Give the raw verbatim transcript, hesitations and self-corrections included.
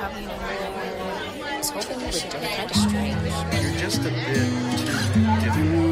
probably know more. I was hoping you would do it. Kind of strange. You're just a bit too different.